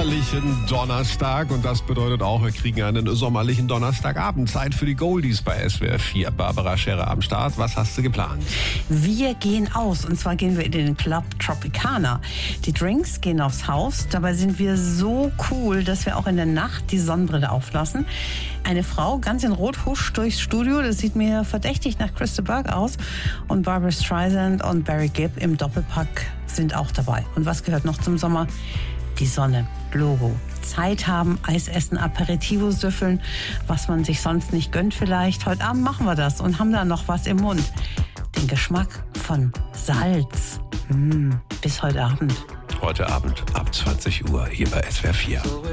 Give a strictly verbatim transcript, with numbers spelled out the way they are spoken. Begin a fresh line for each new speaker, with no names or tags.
sommerlichen Donnerstag und das bedeutet auch, wir kriegen einen sommerlichen Donnerstagabend. Zeit für die Goldies bei S W R vier. Barbara Scherer am Start. Was hast du geplant?
Wir gehen aus und zwar gehen wir in den Club Tropicana. Die Drinks gehen aufs Haus. Dabei sind wir so cool, dass wir auch in der Nacht die Sonnenbrille auflassen. Eine Frau ganz in Rot huscht durchs Studio. Das sieht mir verdächtig nach Krista Burke aus. Und Barbra Streisand und Barry Gibb im Doppelpack sind auch dabei. Und was gehört noch zum Sommer? Die Sonne, Logo. Zeit haben, Eis essen, Aperitivo süffeln, was man sich sonst nicht gönnt vielleicht. Heute Abend machen wir das und haben da noch was im Mund. Den Geschmack von Salz. Mmh, bis heute Abend.
Heute Abend ab zwanzig Uhr hier bei S W R vier.